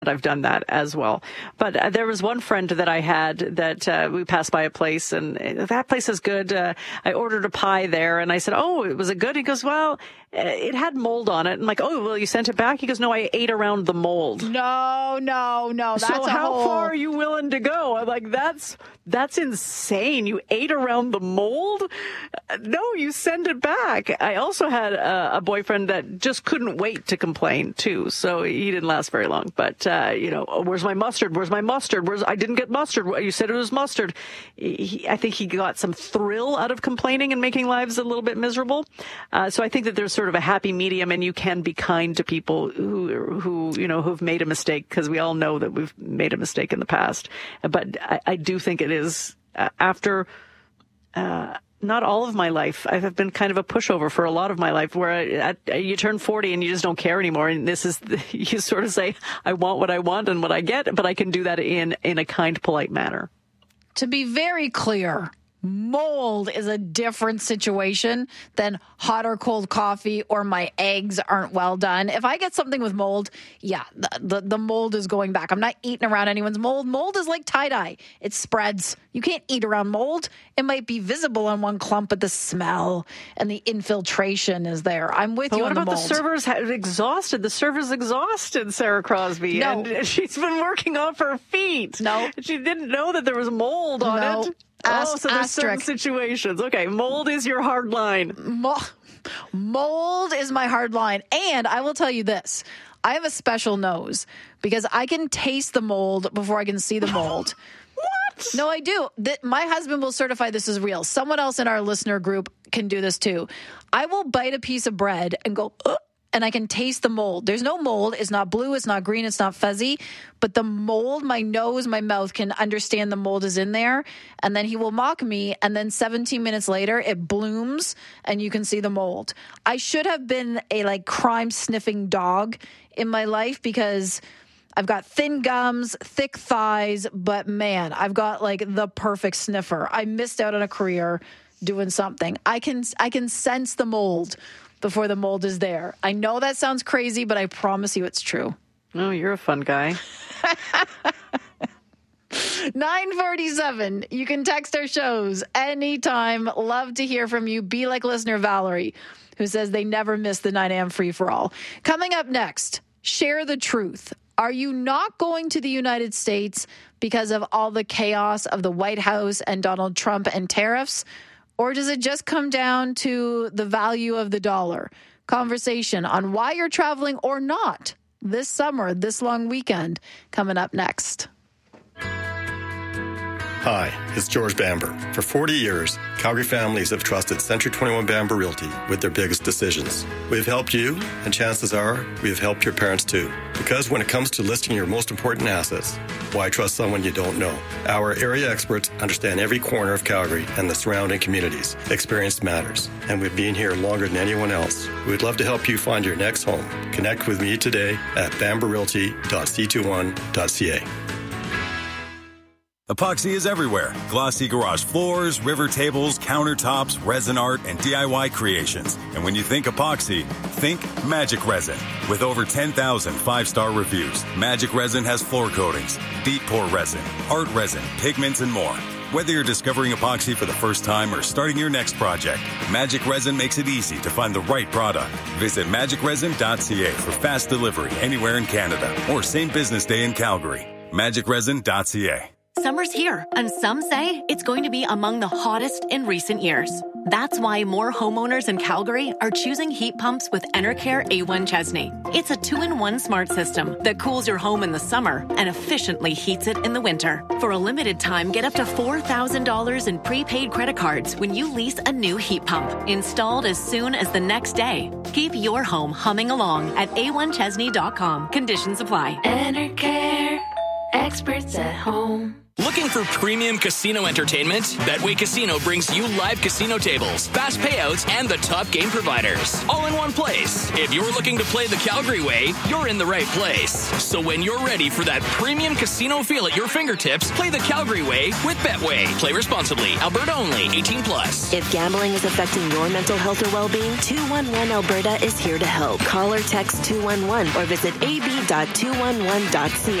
I've done that as well. But there was one friend that I had that we passed by a place, and that place is good. I ordered a pie there, and I said, "Oh, was it good?" He goes, "Well, it had mold on it." I'm like, "Oh, well, you sent it back?" He goes, "No, I ate around the mold." No. That's so how far are you willing to go? I'm like, that's insane. You ate around the mold? No, you send it back. I also had a boyfriend that just couldn't wait to complain too, so he didn't last very long. But where's my mustard? Where's my mustard? I didn't get mustard. You said it was mustard. I think he got some thrill out of complaining and making lives a little bit miserable. So I think that there's sort of a happy medium, and you can be kind to people who've made a mistake, because we all know that we've made a mistake in the past. But I do think it is after not all of my life. I have been kind of a pushover for a lot of my life, where you turn 40 and you just don't care anymore. And you sort of say, I want what I want and what I get, but I can do that in a kind, polite manner. To be very clear, mold is a different situation than hot or cold coffee or my eggs aren't well done. If I get something with mold, yeah, the mold is going back. I'm not eating around anyone's mold. Mold is like tie-dye. It spreads. You can't eat around mold. It might be visible on one clump, but the smell and the infiltration is there. I'm with you on the mold. What about the servers exhausted? The server's exhausted, Sarah Crosby. No. And she's been working off her feet. No. She didn't know that there was mold on it. So there's certain situations. Okay, mold is your hard line. Mold is my hard line. And I will tell you this. I have a special nose because I can taste the mold before I can see the mold. What? No, I do. My husband will certify this is real. Someone else in our listener group can do this too. I will bite a piece of bread and go, and I can taste the mold. There's no mold. It's not blue. It's not green. It's not fuzzy. But the mold, my nose, my mouth can understand the mold is in there. And then he will mock me. And then 17 minutes later, it blooms and you can see the mold. I should have been a crime sniffing dog in my life because I've got thin gums, thick thighs. But man, I've got the perfect sniffer. I missed out on a career doing something. I can sense the mold before the mold is there. I know that sounds crazy, but I promise you it's true. Oh, you're a fun guy. 9:47. You can text our shows anytime. Love to hear from you. Be like listener Valerie, who says they never miss the 9 a.m. free-for-all. Coming up next, share the truth. Are you not going to the United States because of all the chaos of the White House and Donald Trump and tariffs? Or does it just come down to the value of the dollar? Conversation on why you're traveling or not this summer, this long weekend, coming up next. Hi, it's George Bamber. For 40 years, Calgary families have trusted Century 21 Bamber Realty with their biggest decisions. We've helped you, and chances are we have helped your parents too. Because when it comes to listing your most important assets, why trust someone you don't know? Our area experts understand every corner of Calgary and the surrounding communities. Experience matters, and we've been here longer than anyone else. We'd love to help you find your next home. Connect with me today at bamberrealty.c21.ca. Epoxy is everywhere. Glossy garage floors, river tables, countertops, resin art, and DIY creations. And when you think epoxy, think Magic Resin. With over 10,000 five-star reviews, Magic Resin has floor coatings, deep pour resin, art resin, pigments, and more. Whether you're discovering epoxy for the first time or starting your next project, Magic Resin makes it easy to find the right product. Visit magicresin.ca for fast delivery anywhere in Canada or same business day in Calgary. magicresin.ca. Summer's here, and some say it's going to be among the hottest in recent years. That's why more homeowners in Calgary are choosing heat pumps with Enercare A1 Chesney. It's a 2-in-1 smart system that cools your home in the summer and efficiently heats it in the winter. For a limited time, get up to $4,000 in prepaid credit cards when you lease a new heat pump, installed as soon as the next day. Keep your home humming along at a1chesney.com. Conditions apply. Enercare. Experts at home. Looking for premium casino entertainment? Betway Casino brings you live casino tables, fast payouts, and the top game providers, all in one place. If you're looking to play the Calgary way, you're in the right place. So when you're ready for that premium casino feel at your fingertips, play the Calgary way with Betway. Play responsibly. Alberta only. 18+. If gambling is affecting your mental health or well-being, 211 Alberta is here to help. Call or text 211 or visit ab.211.ca.